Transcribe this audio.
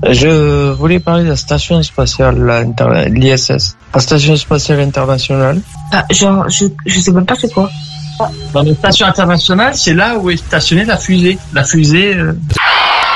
Je voulais parler de la station spatiale, l'ISS, la station spatiale internationale. Ah, genre, je sais même pas c'est quoi. Dans la station internationale, c'est là où est stationnée la fusée. La fusée.